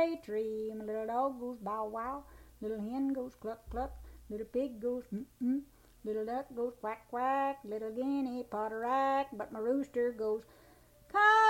tree. My little dog goes bow wow. Little hen goes cluck cluck. Little pig goes mm. Little duck goes quack quack. Little guinea potter rack. But my rooster goes